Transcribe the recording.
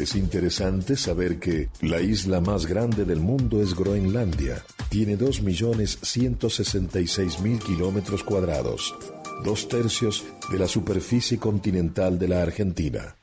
Es interesante saber que la isla más grande del mundo es Groenlandia. Tiene 2.166.000 kilómetros cuadrados, 2/3 de la superficie continental de la Argentina.